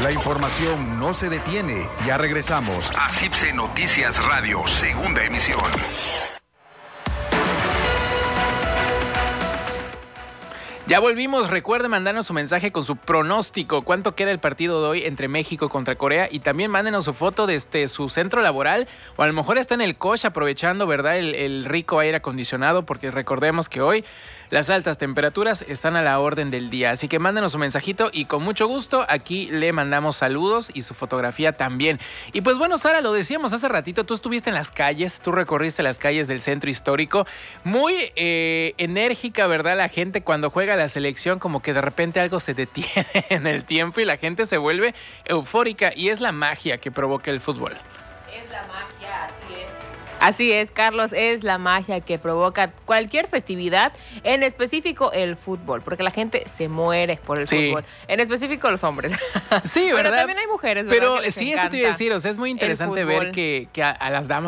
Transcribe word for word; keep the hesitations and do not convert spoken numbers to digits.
La información no se detiene. Ya regresamos a CIPSE Noticias Radio, segunda emisión. Ya volvimos, recuerde mandarnos su mensaje con su pronóstico, cuánto queda el partido de hoy entre México contra Corea, y también mándenos su foto desde su centro laboral, o a lo mejor está en el coche aprovechando, ¿verdad?, el, el rico aire acondicionado, porque recordemos que hoy las altas temperaturas están a la orden del día. Así que mándenos su mensajito y con mucho gusto aquí le mandamos saludos y su fotografía también. Y pues bueno, Sara, lo decíamos hace ratito, tú estuviste en las calles, tú recorriste las calles del centro histórico. Muy eh, enérgica, ¿verdad? La gente cuando juega la selección, como que de repente algo se detiene en el tiempo y la gente se vuelve eufórica, y es la magia que provoca el fútbol. Es la magia, así es. Así es, Carlos, es la magia que provoca cualquier festividad, en específico el fútbol, porque la gente se muere por el sí. fútbol, en específico los hombres. Sí, ¿verdad? Pero también hay mujeres, ¿verdad? Pero sí, eso te iba a decir, o sea, es muy interesante ver que, que a, a las damas